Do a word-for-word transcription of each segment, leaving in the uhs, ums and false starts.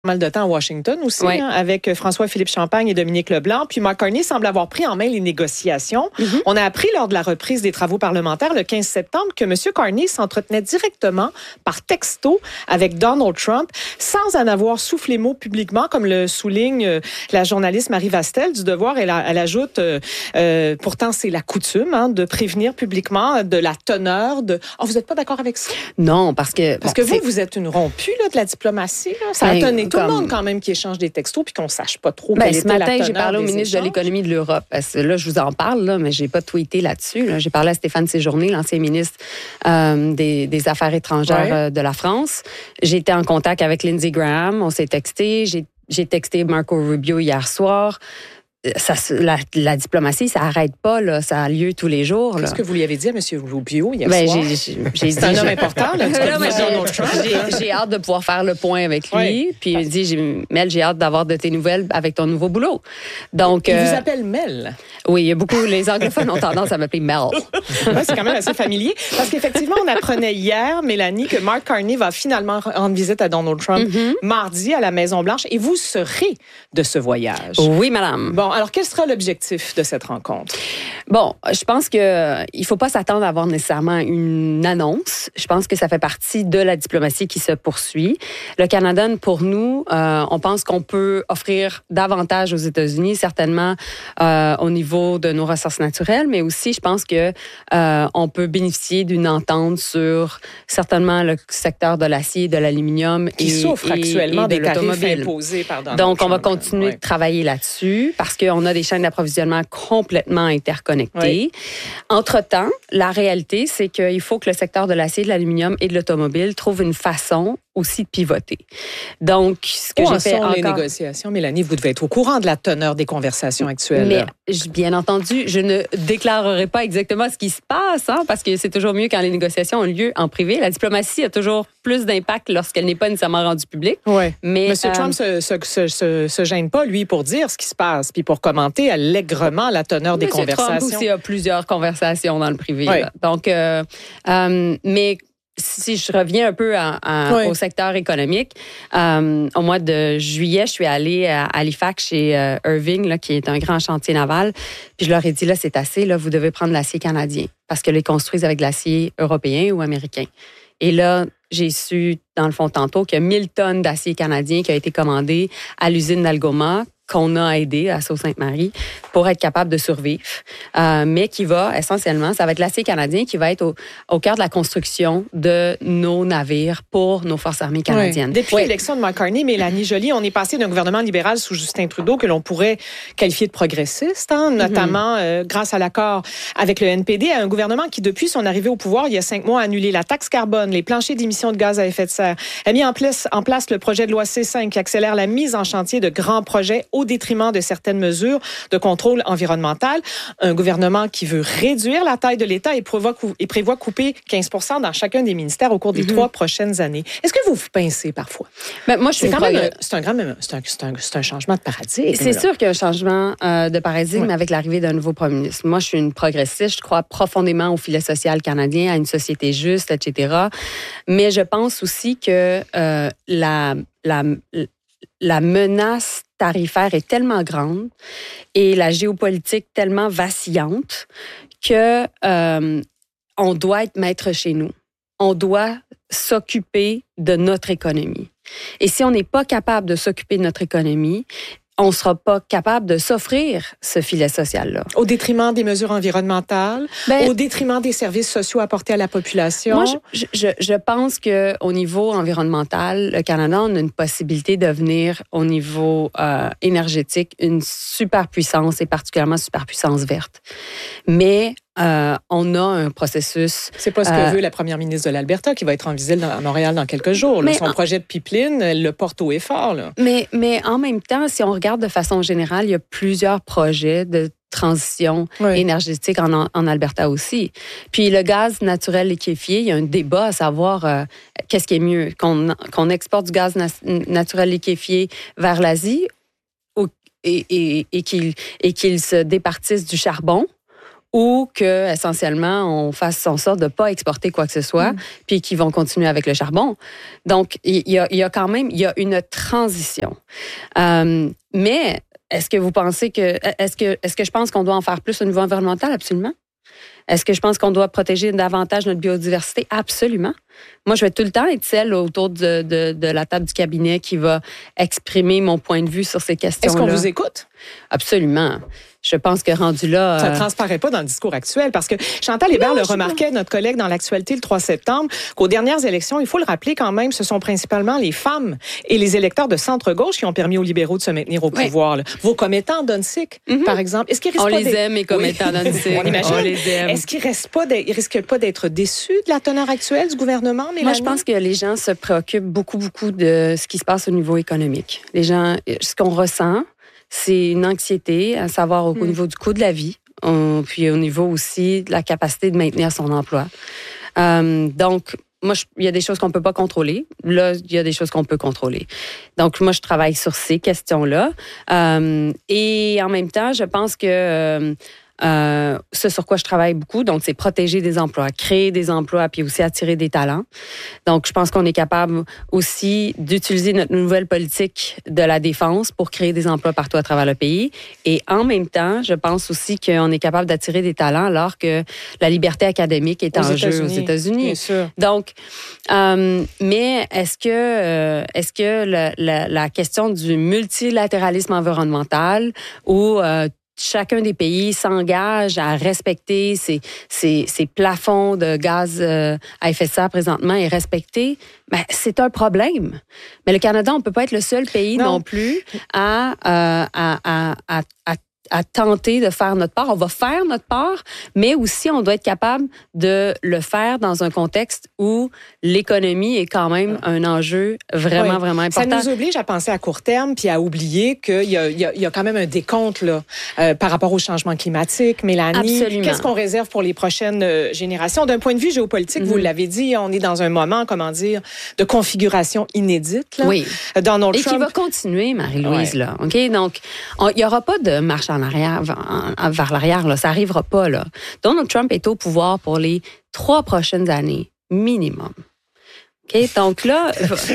mal de temps à Washington aussi, oui. hein, avec François-Philippe Champagne et Dominique Leblanc. Puis Mark Carney semble avoir pris en main les négociations. Mm-hmm. On a appris lors de la reprise des travaux parlementaires le quinze septembre que M. Carney s'entretenait directement par texto avec Donald Trump sans en avoir soufflé mot publiquement, comme le souligne la journaliste Marie Vastel du Devoir. Elle, a, elle ajoute, euh, euh, pourtant c'est la coutume hein, de prévenir publiquement de la teneur de... Oh, vous n'êtes pas d'accord avec ça? Non, parce que... Parce bon, que vous, c'est... vous êtes une rompue là, de la diplomatie. Là. Ça a ben, étonné tout comme... le monde quand même qui échange des textos puis qu'on ne sache pas trop ben, quelle ce était matin, la teneur j'ai parlé au ministre échanges. de l'Économie de l'Europe. Parce que là, je vous en parle, là, mais je n'ai pas tweeté là-dessus. Là. J'ai parlé à Stéphane Séjourné, l'ancien ministre euh, des, des Affaires étrangères ouais. euh, de la France. J'ai été en contact avec Lindsey Graham. On s'est texté. J'ai, j'ai texté Marco Rubio hier soir. Ça, la, la diplomatie, ça n'arrête pas, là. Ça a lieu tous les jours. Là. Qu'est-ce que vous lui avez dit à M. Rubio hier ben, soir? J'ai, j'ai, j'ai C'est dit, un homme j'ai... important, là. j'ai, j'ai, j'ai hâte de pouvoir faire le point avec lui. Oui. Puis il me dit, j'ai, Mel, j'ai hâte d'avoir de tes nouvelles avec ton nouveau boulot. Donc, il euh, vous appelle Mel? Oui, il y a beaucoup, les anglophones ont tendance à m'appeler Mel. Ouais, c'est quand même assez familier. Parce qu'effectivement, on apprenait hier, Mélanie, que Mark Carney va finalement rendre visite à Donald Trump mm-hmm. mardi à la Maison-Blanche et vous serez de ce voyage. Oui, madame. Bon, alors quel sera l'objectif de cette rencontre? Bon, je pense que euh, il faut pas s'attendre à avoir nécessairement une annonce. Je pense que ça fait partie de la diplomatie qui se poursuit. Le Canada, pour nous, euh, on pense qu'on peut offrir davantage aux États-Unis, certainement euh, au niveau de nos ressources naturelles, mais aussi, je pense que euh, on peut bénéficier d'une entente sur certainement le secteur de l'acier, de l'aluminium qui et, souffre et, actuellement et de des tarifs l'automobile. Imposés par Donald Donc, Trump. on va continuer ouais. de travailler là-dessus parce qu'on a des chaînes d'approvisionnement complètement interconnectées. Oui. Entre-temps, la réalité, c'est qu'il faut que le secteur de l'acier, de l'aluminium et de l'automobile trouve une façon aussi de pivoter. Donc, ce que Où j'ai en fait sont encore... les négociations, Mélanie, vous devez être au courant de la teneur des conversations actuelles. Mais bien entendu, je ne déclarerai pas exactement ce qui se passe, hein, parce que c'est toujours mieux quand les négociations ont lieu en privé. La diplomatie a toujours plus d'impact lorsqu'elle n'est pas nécessairement rendue publique. Ouais. Mais Monsieur euh... Trump se, se, se, se, se gêne pas, lui, pour dire ce qui se passe, puis pour commenter allègrement la teneur des Monsieur conversations. Trump aussi a plusieurs conversations dans le privé. Ouais. Là. Donc, euh, euh, mais si je reviens un peu à, à, oui. au secteur économique, euh, au mois de juillet, je suis allée à Halifax chez euh, Irving, là, qui est un grand chantier naval. Puis je leur ai dit, là, c'est assez, là, vous devez prendre l'acier canadien parce que les construisent avec de l'acier européen ou américain. Et là, j'ai su, dans le fond, tantôt, qu'il y a mille tonnes d'acier canadien qui a été commandé à l'usine d'Algoma, qu'on a aidé à Sault-Sainte-Marie pour être capable de survivre, euh, mais qui va essentiellement, ça va être l'acier canadien qui va être au, au cœur de la construction de nos navires pour nos forces armées canadiennes. Oui. Depuis oui. l'élection de Mark Carney, Mélanie Joly, on est passé d'un gouvernement libéral sous Justin Trudeau que l'on pourrait qualifier de progressiste, hein, notamment mm-hmm. euh, grâce à l'accord avec le N P D, à un gouvernement qui, depuis son arrivée au pouvoir, il y a cinq mois, a annulé la taxe carbone, les planchers d'émissions de gaz à effet de serre, a mis en place, en place le projet de loi C cinq qui accélère la mise en chantier de grands projets au détriment de certaines mesures de contrôle environnemental. Un gouvernement qui veut réduire la taille de l'État et prévoit, et prévoit couper quinze pour cent dans chacun des ministères au cours des mm-hmm. trois prochaines années. Est-ce que vous vous pincez parfois? Ben, moi, je suis c'est, quand progr... même, c'est, un grand, c'est, un, c'est, un, c'est un changement de paradigme. C'est là. Sûr qu'il y a un changement euh, de paradigme ouais. avec l'arrivée d'un nouveau premier ministre. Moi, je suis une progressiste. Je crois profondément au filet social canadien, à une société juste, et cetera. Mais je pense aussi que euh, la... la la menace tarifaire est tellement grande et la géopolitique tellement vacillante que euh, on doit être maître chez nous. On doit s'occuper de notre économie. Et si on n'est pas capable de s'occuper de notre économie, on ne sera pas capable de s'offrir ce filet social-là. Au détriment des mesures environnementales, ben, au détriment des services sociaux apportés à la population. Moi, je, je, je pense qu'au niveau environnemental, le Canada, on a une possibilité de devenir, au niveau euh, énergétique, une superpuissance, et particulièrement superpuissance verte. Mais Euh, on a un processus... C'est pas ce que euh, veut la première ministre de l'Alberta qui va être en visite à Montréal dans quelques jours. Là, son en, projet de pipeline, elle le porte haut et fort. Là. Mais, mais en même temps, si on regarde de façon générale, il y a plusieurs projets de transition oui. énergétique en, en Alberta aussi. Puis le gaz naturel liquéfié, il y a un débat à savoir euh, qu'est-ce qui est mieux, qu'on, qu'on exporte du gaz na- naturel liquéfié vers l'Asie ou, et, et, et, qu'il, et qu'il se départisse du charbon, ou que essentiellement on fasse en sorte de pas exporter quoi que ce soit, mm. puis qu'ils vont continuer avec le charbon. Donc il y a, il y a quand même il y a une transition. Euh, mais est-ce que vous pensez que est-ce que est-ce que je pense qu'on doit en faire plus au niveau environnemental? Absolument. Est-ce que je pense qu'on doit protéger davantage notre biodiversité? Absolument. Moi, je vais tout le temps être celle autour de, de, de la table du cabinet qui va exprimer mon point de vue sur ces questions-là. Est-ce qu'on vous écoute? Absolument. Je pense que rendu là... Ça ne euh... transparaît pas dans le discours actuel parce que Chantal Hébert le remarquait, notre collègue dans l'actualité le trois septembre, qu'aux dernières élections, il faut le rappeler quand même, ce sont principalement les femmes et les électeurs de centre-gauche qui ont permis aux libéraux de se maintenir au oui. pouvoir. Là. Vos commettants d'Unsic, mm-hmm. par exemple, est-ce qu'ils risquent On pas les aime, les commettants oui. d'Unsic. On imagine. On les aime. Est-ce qu'ils restent pas ils risquent pas d'être déçus de la teneur actuelle du gouvernement, Mélanie? Moi, je pense que les gens se préoccupent beaucoup, beaucoup de ce qui se passe au niveau économique. Les gens, ce qu'on ressent, c'est une anxiété, à savoir au, mm. au niveau du coût de la vie, on, puis au niveau aussi de la capacité de maintenir son emploi. Euh, donc, moi, il y a des choses qu'on ne peut pas contrôler. Là, il y a des choses qu'on peut contrôler. Donc, moi, je travaille sur ces questions-là. Euh, et en même temps, je pense que... Euh, Euh, ce sur quoi je travaille beaucoup, donc c'est protéger des emplois, créer des emplois, puis aussi attirer des talents. Donc, je pense qu'on est capable aussi d'utiliser notre nouvelle politique de la défense pour créer des emplois partout à travers le pays. Et en même temps, je pense aussi qu'on est capable d'attirer des talents alors que la liberté académique est en jeu aux États-Unis. Bien sûr. Donc, euh, mais est-ce que euh, est-ce que la, la, la question du multilatéralisme environnemental ou euh, chacun des pays s'engage à respecter ses, ses, ses plafonds de gaz euh, à effet de serre présentement et respecter, ben, c'est un problème. Mais le Canada, on ne peut pas être le seul pays non, non plus à, euh, à, à, à, à à tenter de faire notre part. On va faire notre part, mais aussi on doit être capable de le faire dans un contexte où l'économie est quand même un enjeu vraiment, oui. vraiment important. Ça nous oblige à penser à court terme puis à oublier qu'il y a, il y a, il y a quand même un décompte là, euh, par rapport au changement climatique. Mélanie, absolument. Qu'est-ce qu'on réserve pour les prochaines euh, générations? D'un point de vue géopolitique, mm-hmm. vous l'avez dit, on est dans un moment, comment dire, de configuration inédite. Là. Oui. Donald Et Trump... qui va continuer, Marie-Louise. Ouais. Là, OK? Donc, il n'y aura pas de marche en arrière, vers l'arrière, là. Ça n'arrivera pas. Là. Donald Trump est au pouvoir pour les trois prochaines années, minimum. Okay, donc là,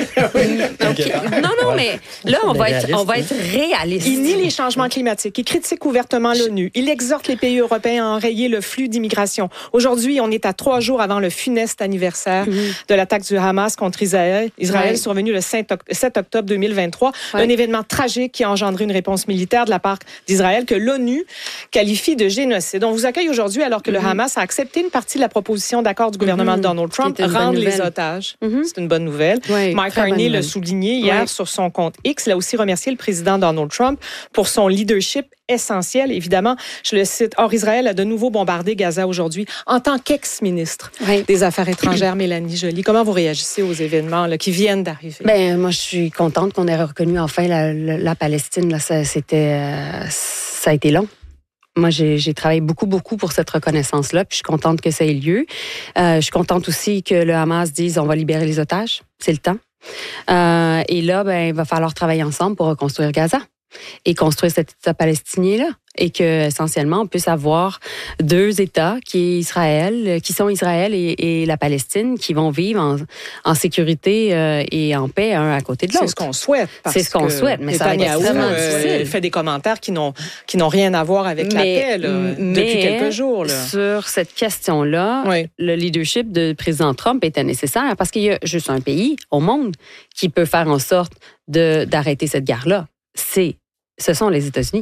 okay. non, non, mais là, on va être, on va être réaliste. Il nie les changements climatiques. Il critique ouvertement l'ONU. Il exhorte les pays européens à enrayer le flux d'immigration. Aujourd'hui, on est à trois jours avant le funeste anniversaire mm-hmm. de l'attaque du Hamas contre Israël. Israël ouais. survenu le sept octobre deux mille vingt-trois. Ouais. Un événement tragique qui a engendré une réponse militaire de la part d'Israël que l'ONU qualifie de génocide. On vous accueille aujourd'hui alors que mm-hmm. le Hamas a accepté une partie de la proposition d'accord du gouvernement mm-hmm. de Donald Trump, rendre les otages. Mm-hmm. C'est une bonne nouvelle. Oui, Mike Carney l'a souligné hier oui. sur son compte X. Il a aussi remercié le président Donald Trump pour son leadership essentiel. Évidemment, je le cite, Or, Israël a de nouveau bombardé Gaza aujourd'hui en tant qu'ex-ministre oui. des Affaires étrangères, Mélanie Joly. Comment vous réagissez aux événements là, qui viennent d'arriver? Ben, moi, je suis contente qu'on ait reconnu enfin la, la, la Palestine. Là, ça, c'était, euh, ça a été long. Moi, j'ai, j'ai travaillé beaucoup, beaucoup pour cette reconnaissance-là, puis je suis contente que ça ait lieu. Euh, je suis contente aussi que le Hamas dise on va libérer les otages. C'est le temps. Euh, et là, ben, il va falloir travailler ensemble pour reconstruire Gaza et construire cet État palestinien-là. Et que essentiellement on puisse avoir deux États qui est Israël, qui sont Israël et, et la Palestine, qui vont vivre en, en sécurité euh, et en paix un à côté de l'autre. C'est ce qu'on souhaite. Parce C'est ce qu'on que souhaite, mais ça va être extrêmement euh, difficile. Fait des commentaires qui n'ont qui n'ont rien à voir avec mais, la paix là, mais depuis quelques jours. Là. Sur cette question-là, oui. le leadership du président Trump était nécessaire parce qu'il y a juste un pays au monde qui peut faire en sorte de d'arrêter cette guerre-là. C'est, ce sont les États-Unis.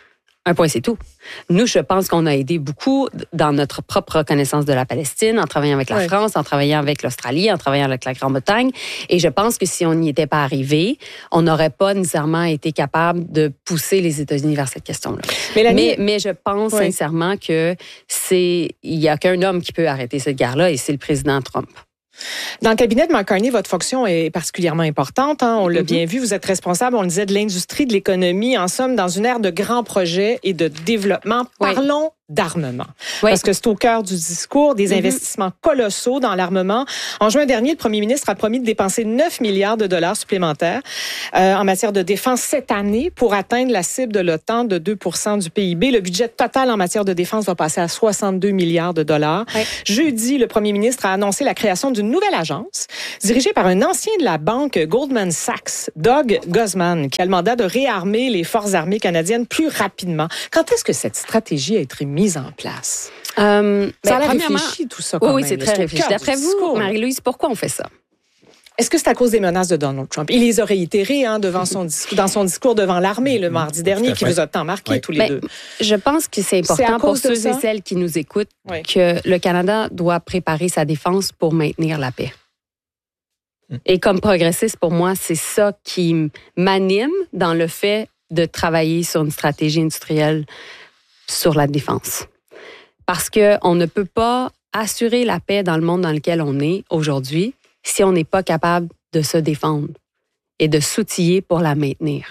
Un point, c'est tout. Nous, je pense qu'on a aidé beaucoup dans notre propre reconnaissance de la Palestine, en travaillant avec la oui. France, en travaillant avec l'Australie, en travaillant avec la Grande-Bretagne. Et je pense que si on n'y était pas arrivé, on n'aurait pas nécessairement été capable de pousser les États-Unis vers cette question-là. Mélanie... Mais, mais je pense oui. sincèrement que c'est, il n'y a qu'un homme qui peut arrêter cette guerre-là, et c'est le président Trump. Dans le cabinet de Mark Carney, votre fonction est particulièrement importante. Hein? On l'a mm-hmm. bien vu. Vous êtes responsable, on le disait, de l'industrie, de l'économie. En somme, dans une ère de grands projets et de développement. Oui. Parlons d'armement. Oui. Parce que c'est au cœur du discours, des mm-hmm. investissements colossaux dans l'armement. En juin dernier, le premier ministre a promis de dépenser neuf milliards de dollars supplémentaires euh, en matière de défense cette année pour atteindre la cible de l'OTAN de deux pour cent du P I B. Le budget total en matière de défense va passer à soixante-deux milliards de dollars. Oui. Jeudi, le premier ministre a annoncé la création d'une nouvelle agence dirigée par un ancien de la banque Goldman Sachs, Doug Guzman, qui a le mandat de réarmer les forces armées canadiennes plus rapidement. Quand est-ce que cette stratégie a été mise en place? Euh, ça a ben, l'air réfléchi, tout ça, quand oui, même. Oui, c'est très réfléchi. D'après vous, Marie-Louise, pourquoi on fait ça? Est-ce que c'est à cause des menaces de Donald Trump? Il les a réitérées hein, devant son discours, dans son discours devant l'armée le mardi dernier, qui vous a tant marqué oui. tous les ben, deux. Je pense que c'est important pour ceux et celles qui nous écoutent oui. que le Canada doit préparer sa défense pour maintenir la paix. Et comme progressiste, pour moi, c'est ça qui m'anime dans le fait de travailler sur une stratégie industrielle sur la défense. Parce qu'on ne peut pas assurer la paix dans le monde dans lequel on est aujourd'hui si on n'est pas capable de se défendre et de s'outiller pour la maintenir.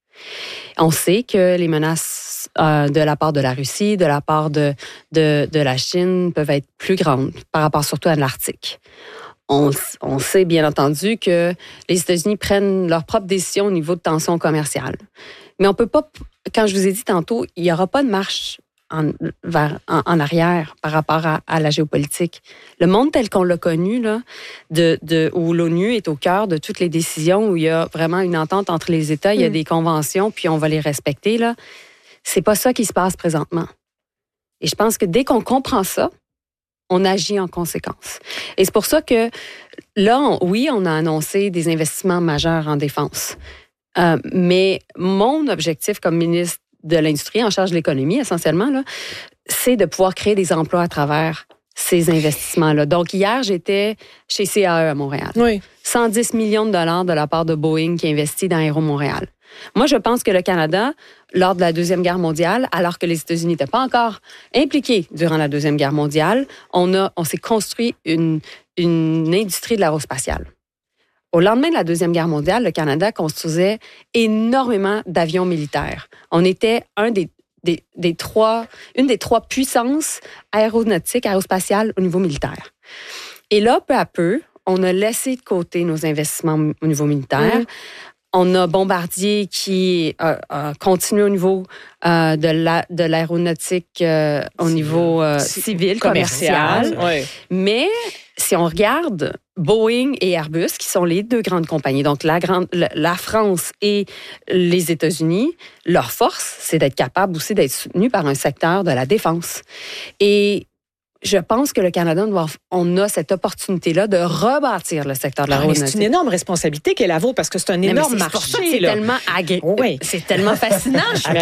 On sait que les menaces euh, de la part de la Russie, de la part de, de, de la Chine peuvent être plus grandes par rapport surtout à l'Arctique. On, on sait bien entendu que les États-Unis prennent leurs propres décisions au niveau de tensions commerciales. Mais on peut pas, quand je vous ai dit tantôt, il n'y aura pas de marche en, vers, en, en arrière par rapport à, à la géopolitique. Le monde tel qu'on l'a connu, là, de, de, où l'ONU est au cœur de toutes les décisions, où il y a vraiment une entente entre les États, il y a mmh. des conventions, puis on va les respecter, là, c'est pas ça qui se passe présentement. Et je pense que dès qu'on comprend ça, on agit en conséquence. Et c'est pour ça que là, on, oui, on a annoncé des investissements majeurs en défense. Euh, mais mon objectif comme ministre de l'Industrie, en charge de l'économie essentiellement, là, c'est de pouvoir créer des emplois à travers ces investissements-là. Donc, hier, j'étais chez C A E à Montréal. Oui. cent dix millions de dollars de la part de Boeing qui investit dans Aéro Montréal. Moi, je pense que le Canada, lors de la Deuxième Guerre mondiale, alors que les États-Unis n'étaient pas encore impliqués durant la Deuxième Guerre mondiale, on, a, on s'est construit une, une industrie de l'aérospatiale. Au lendemain de la Deuxième Guerre mondiale, le Canada construisait énormément d'avions militaires. On était un des, des, des trois, une des trois puissances aéronautiques, aérospatiales au niveau militaire. Et là, peu à peu, on a laissé de côté nos investissements au niveau militaire. Mmh. On a Bombardier qui euh, a continué au niveau euh, de, la, de l'aéronautique euh, au niveau euh, civil, commercial. commercial. Oui. Mais si on regarde Boeing et Airbus, qui sont les deux grandes compagnies, donc la, grande, la France et les États-Unis, leur force, c'est d'être capable aussi d'être soutenu par un secteur de la défense. Et je pense que le Canada, doit, on a cette opportunité-là de rebâtir le secteur de l'aéronautique. Ah, c'est une énorme responsabilité qui est la vôtre parce que c'est un énorme c'est marché. C'est là. tellement agréable. Oui. C'est tellement fascinant.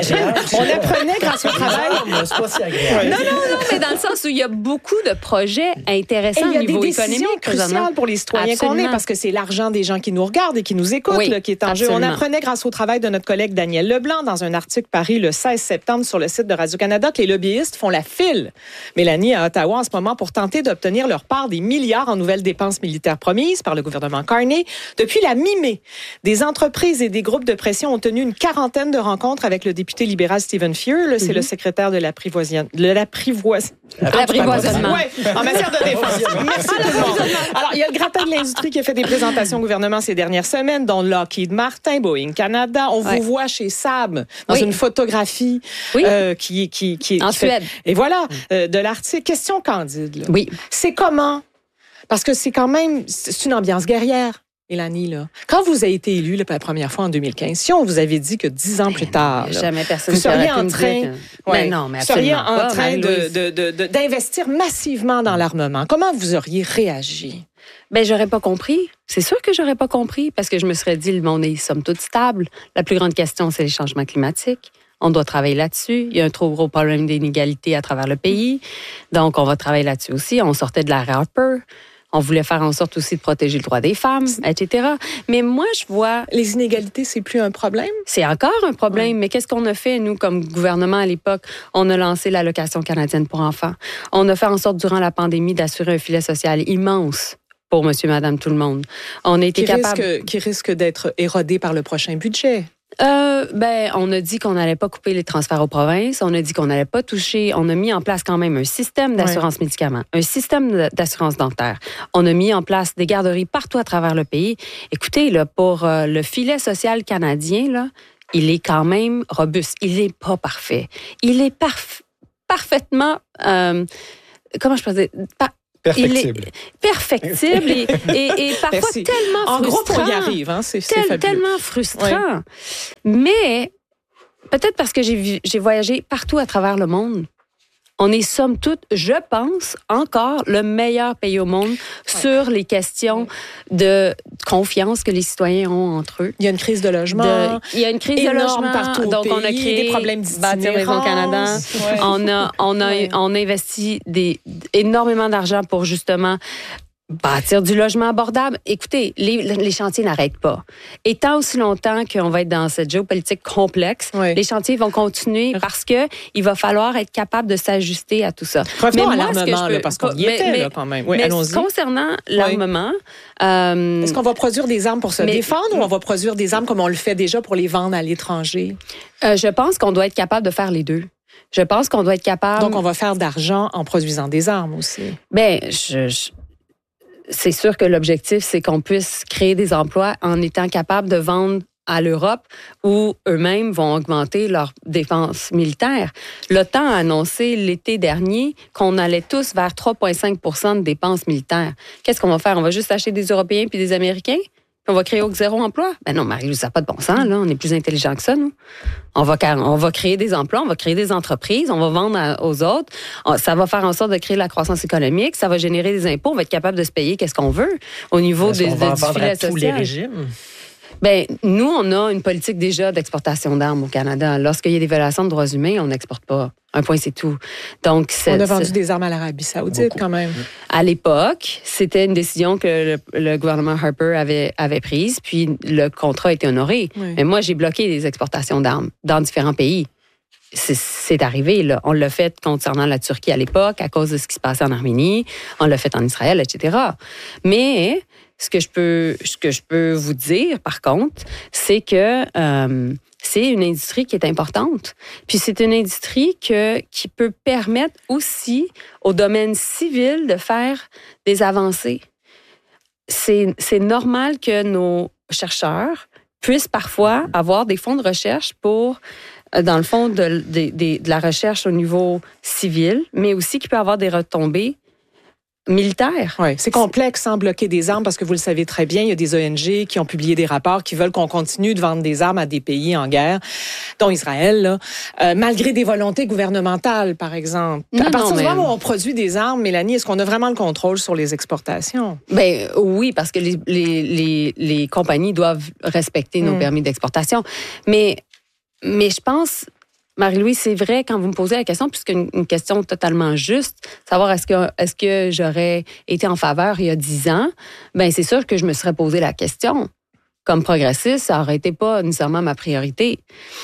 On apprenait grâce au travail. C'est pas si agréable. Non, non, non, mais dans le sens où il y a beaucoup de projets intéressants au niveau économique. Il y a des décisions cruciales pour les citoyens Absolument. qu'on est parce que c'est l'argent des gens qui nous regardent et qui nous écoutent oui, là, qui est en absolument. jeu. On apprenait grâce au travail de notre collègue Daniel Leblanc dans un article paru le seize septembre sur le site de Radio-Canada que les lobbyistes font la file, Mélanie, à Ottawa en ce moment pour tenter d'obtenir leur part des milliards en nouvelles dépenses militaires promises par le gouvernement Carney. Depuis la mi-mai, des entreprises et des groupes de pression ont tenu une quarantaine de rencontres avec le député libéral Stephen Fuhr. Là, c'est mm-hmm. le secrétaire de l'apprivoisien... de l'apprivoisement. L'apprivoisement. Oui, en matière de défense. Merci tout le monde. Alors, il y a le gratin de l'industrie qui a fait des présentations au gouvernement ces dernières semaines, dont Lockheed Martin, Boeing Canada. On oui. vous voit chez Saab dans oui. une photographie oui. euh, qui, qui, qui, en qui Suède. Fait... Et voilà, euh, de l'article. Question candide. Là. Oui. C'est comment? Parce que c'est quand même, c'est une ambiance guerrière, Mélanie, là. Quand vous avez été élue là, pour la première fois en deux mille quinze, si on vous avait dit que dix ans plus tard, là, jamais personne vous seriez en train, que... ouais, mais non, mais vous seriez en pas, train de, de, de, de, d'investir massivement dans l'armement, comment vous auriez réagi? Ben, j'aurais pas compris. C'est sûr que j'aurais pas compris parce que je me serais dit, le monde est somme toute stable. La plus grande question, c'est les changements climatiques. On doit travailler là-dessus. Il y a un trop gros problème d'inégalité à travers le pays. Donc, on va travailler là-dessus aussi. On sortait de la Harper. On voulait faire en sorte aussi de protéger le droit des femmes, et cetera. Mais moi, je vois... Les inégalités, c'est plus un problème? C'est encore un problème. Oui. Mais qu'est-ce qu'on a fait, nous, comme gouvernement à l'époque? On a lancé l'allocation canadienne pour enfants. On a fait en sorte, durant la pandémie, d'assurer un filet social immense pour monsieur, madame, tout le monde. On a été qui capable... Risque, qui risque d'être érodé par le prochain budget. Euh, ben, on a dit qu'on n'allait pas couper les transferts aux provinces. On a dit qu'on n'allait pas toucher. On a mis en place quand même un système d'assurance ouais. médicaments, un système d'assurance dentaire. On a mis en place des garderies partout à travers le pays. Écoutez, là, pour euh, le filet social canadien, là, il est quand même robuste. Il n'est pas parfait. Il est parf- parfaitement... Euh, comment je peux dire? Par- Perfectible. Il est perfectible et, et, et parfois Merci. tellement en frustrant. En gros, on y arrive. Hein? C'est, c'est Tel, tellement frustrant. Oui. Mais peut-être parce que j'ai, j'ai voyagé partout à travers le monde. On est somme toute, je pense, encore le meilleur pays au monde ouais. sur les questions de confiance que les citoyens ont entre eux. Il y a une crise de logement. De, il y a une crise de logement. Partout donc, pays, on a créé des problèmes Bâtir Maison Canada. Ouais. On a, on a, ouais. on a investi des, énormément d'argent pour justement bâtir du logement abordable. Écoutez, les, les chantiers n'arrêtent pas. Et tant aussi longtemps qu'on va être dans cette géopolitique complexe, oui. les chantiers vont continuer parce que il va falloir être capable de s'ajuster à tout ça. Revenons à l'armement, là, parce qu'on y était mais, là, quand même. Oui, mais allons-y. Concernant l'armement... Oui. Euh, Est-ce qu'on va produire des armes pour se mais, défendre ou on va produire des armes comme on le fait déjà pour les vendre à l'étranger? Euh, je pense qu'on doit être capable de faire les deux. Je pense qu'on doit être capable... Donc, on va faire d'argent en produisant des armes aussi. Bien, je... je... c'est sûr que l'objectif, c'est qu'on puisse créer des emplois en étant capable de vendre à l'Europe où eux-mêmes vont augmenter leurs dépenses militaires. L'OTAN a annoncé l'été dernier qu'on allait tous vers trois virgule cinq pour cent de dépenses militaires. Qu'est-ce qu'on va faire? On va juste acheter des Européens puis des Américains? On va créer au zéro emploi? Ben non, Marie-Lou, ça n'a pas de bon sens, là. On est plus intelligent que ça, nous. On va, on va créer des emplois, on va créer des entreprises, on va vendre à, aux autres. Ça va faire en sorte de créer la croissance économique, ça va générer des impôts, on va être capable de se payer qu'est-ce qu'on veut au niveau des, on va du vendre filet à social. tous les régimes? Ben, nous, on a une politique déjà d'exportation d'armes au Canada. Lorsqu'il y a des violations de droits humains, on n'exporte pas. Un point, c'est tout. Donc, c'est, on a vendu des armes à l'Arabie Saoudite, beaucoup. Quand même. À l'époque, c'était une décision que le, le gouvernement Harper avait, avait prise, puis le contrat a été honoré. Oui. Mais moi, j'ai bloqué les exportations d'armes dans différents pays. C'est, c'est arrivé, là. On l'a fait concernant la Turquie à l'époque, à cause de ce qui se passait en Arménie. On l'a fait en Israël, et cetera. Mais ce que je peux, ce que je peux vous dire, par contre, c'est que euh, c'est une industrie qui est importante. Puis c'est une industrie que, qui peut permettre aussi au domaine civil de faire des avancées. C'est, c'est normal que nos chercheurs puissent parfois avoir des fonds de recherche pour, dans le fond, de, de, de, de la recherche au niveau civil, mais aussi qui peut avoir des retombées militaire. Oui, c'est complexe sans bloquer des armes parce que vous le savez très bien, il y a des O N G qui ont publié des rapports qui veulent qu'on continue de vendre des armes à des pays en guerre, dont Israël, là, euh, malgré des volontés gouvernementales, par exemple. Non, à partir non, du mais... moment où on produit des armes, Mélanie, est-ce qu'on a vraiment le contrôle sur les exportations? Ben oui, parce que les, les, les, les compagnies doivent respecter nos mmh. permis d'exportation. Mais, mais je pense... Marie-Louise, c'est vrai quand vous me posez la question, puisque une, une question totalement juste, savoir est-ce que est-ce que j'aurais été en faveur il y a dix ans, ben c'est sûr que je me serais posé la question. Comme progressiste, ça n'aurait été pas nécessairement ma priorité.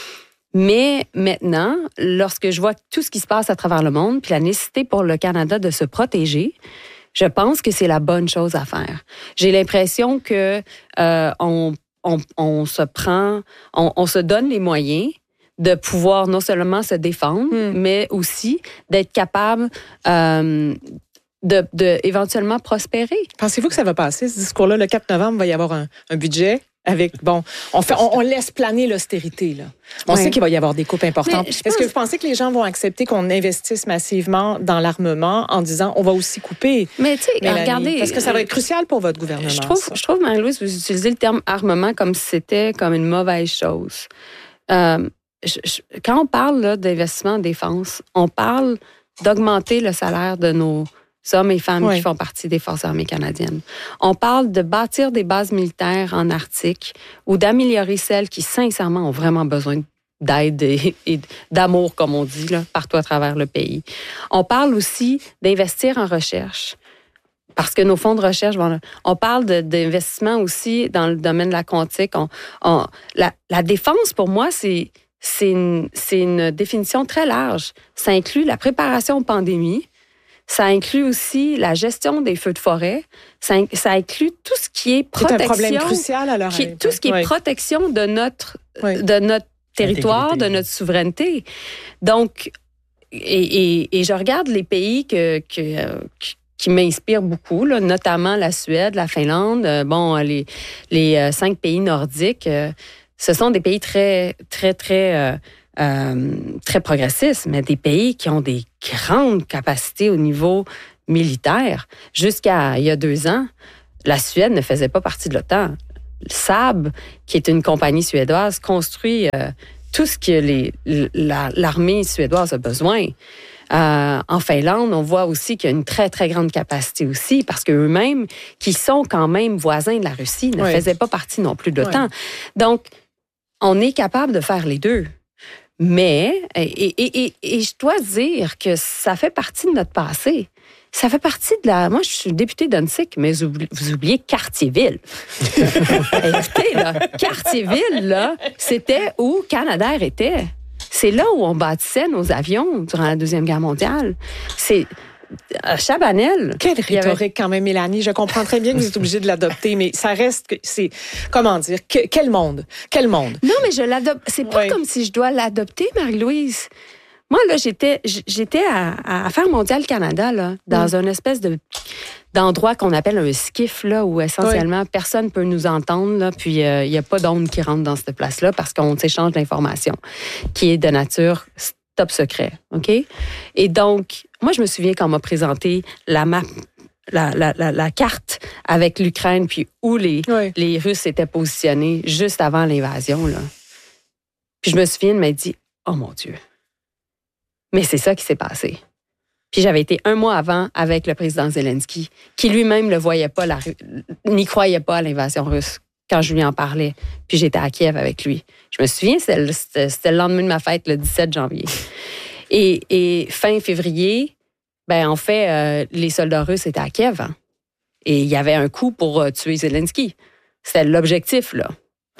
Mais maintenant, lorsque je vois tout ce qui se passe à travers le monde, puis la nécessité pour le Canada de se protéger, je pense que c'est la bonne chose à faire. J'ai l'impression que euh, on, on, on se prend, on, on se donne les moyens de pouvoir non seulement se défendre, mm. mais aussi d'être capable euh, de, de éventuellement prospérer. Pensez-vous que ça va passer, ce discours-là? Le quatre novembre, il va y avoir un, un budget avec, bon, on, fait, on, on laisse planer l'austérité, là. On ouais. sait qu'il va y avoir des coupes importantes. Est-ce pense... que vous pensez que les gens vont accepter qu'on investisse massivement dans l'armement en disant on va aussi couper? Mais tu sais, regardez... Parce que ça va être crucial pour votre gouvernement. Je trouve, je trouve Marie-Louise, vous utilisez le terme armement comme si c'était comme une mauvaise chose. Euh, Je, je, quand on parle là, d'investissement en défense, on parle d'augmenter le salaire de nos hommes et femmes oui. qui font partie des Forces armées canadiennes. On parle de bâtir des bases militaires en Arctique ou d'améliorer celles qui, sincèrement, ont vraiment besoin d'aide et, et d'amour, comme on dit, là, partout à travers le pays. On parle aussi d'investir en recherche. Parce que nos fonds de recherche vont... On parle de, d'investissement aussi dans le domaine de la quantique. On, on, la, la défense, pour moi, c'est... C'est une, c'est une définition très large. Ça inclut la préparation aux pandémies, ça inclut aussi la gestion des feux de forêt, ça, ça inclut tout ce qui est protection. C'est un problème crucial à l'heure qui, Tout ce qui est oui. protection de notre oui. de notre territoire, de notre souveraineté. Donc, et, et, et je regarde les pays que, que, qui m'inspirent beaucoup, là, notamment la Suède, la Finlande, bon, les, les cinq pays nordiques. Ce sont des pays très, très, très, euh, euh, très progressistes, mais des pays qui ont des grandes capacités au niveau militaire. Jusqu'à il y a deux ans, la Suède ne faisait pas partie de l'OTAN. Saab, qui est une compagnie suédoise, construit euh, tout ce que les, la, l'armée suédoise a besoin. Euh, en Finlande, on voit aussi qu'il y a une très, très grande capacité aussi, parce qu'eux-mêmes, qui sont quand même voisins de la Russie, ne oui. faisaient pas partie non plus de l'OTAN. Oui. Donc, on est capable de faire les deux. Mais, et, et, et, et je dois dire que ça fait partie de notre passé. Ça fait partie de la... Moi, je suis députée d'Unsick, mais vous, vous oubliez Cartierville. Écoutez, là, Cartierville, là, c'était où Canadair était. C'est là où on bâtissait nos avions durant la Deuxième Guerre mondiale. C'est... À Chabanel. Quelle rhétorique avait... quand même, Mélanie. Je comprends très bien que vous êtes obligée de l'adopter, mais ça reste que c'est, comment dire, que, quel monde? Quel monde? Non, mais je l'adopte. C'est pas oui. comme si je dois l'adopter, Marie-Louise. Moi, là, j'étais, j'étais à, à Affaires mondiales Canada, là, dans mm. une espèce de, d'endroit qu'on appelle un skiff, là, où essentiellement, oui. personne ne peut nous entendre, là, puis il euh, n'y a pas d'onde qui rentre dans cette place-là parce qu'on s'échange d'informations qui est de nature top secret, OK? Et donc, moi, je me souviens quand on m'a présenté la map, la, la, la, la carte avec l'Ukraine, puis où les, oui. les Russes étaient positionnés juste avant l'invasion, là. Puis je me souviens, de m'a dit, oh mon Dieu. Mais c'est ça qui s'est passé. Puis j'avais été un mois avant avec le président Zelensky, qui lui-même ne voyait pas, la, n'y croyait pas à l'invasion russe quand je lui en parlais. Puis j'étais à Kiev avec lui. Je me souviens, c'était le, c'était le lendemain de ma fête, le dix-sept janvier. Et, et fin février, ben en fait, euh, les soldats russes étaient à Kiev. Hein, et il y avait un coup pour euh, tuer Zelensky. C'était l'objectif, là.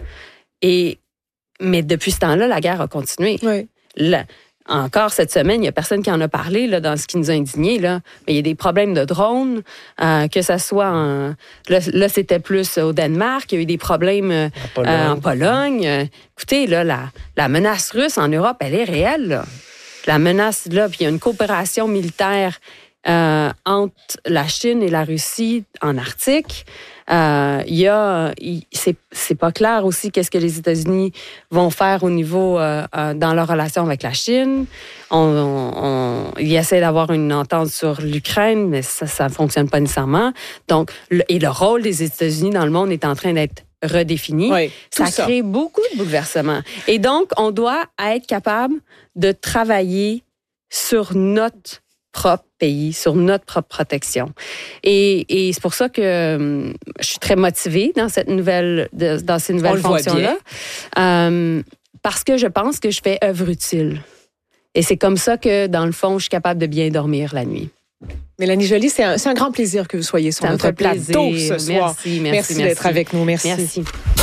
Et, mais depuis ce temps-là, la guerre a continué. Oui. La, Encore cette semaine, il n'y a personne qui en a parlé là, dans ce qui nous a indignés. Là. Mais il y a des problèmes de drones, euh, que ça soit en... Là, là, c'était plus au Danemark. Il y a eu des problèmes euh, en Pologne. Euh, en Pologne. Euh, écoutez, là, la, la menace russe en Europe, elle est réelle. Là. La menace, là, puis il y a une coopération militaire euh, entre la Chine et la Russie en Arctique. Euh, il y a, il, c'est, c'est pas clair aussi qu'est-ce que les États-Unis vont faire au niveau euh, euh, dans leur relation avec la Chine. On, on, on, ils essaient d'avoir une entente sur l'Ukraine, mais ça, ça fonctionne pas nécessairement. Donc, le, et le rôle des États-Unis dans le monde est en train d'être redéfini. Oui, ça, ça crée beaucoup de bouleversements. Et donc, on doit être capable de travailler sur notre propre pays, sur notre propre protection. Et, et c'est pour ça que hum, je suis très motivée dans cette nouvelle, de, dans ces nouvelles fonctions-là. Euh, parce que je pense que je fais œuvre utile. Et c'est comme ça que, dans le fond, je suis capable de bien dormir la nuit. Mélanie Joly, c'est un, c'est un grand plaisir que vous soyez sur ça notre plateau ce soir. Merci, merci, merci, merci d'être avec nous. Merci. Merci.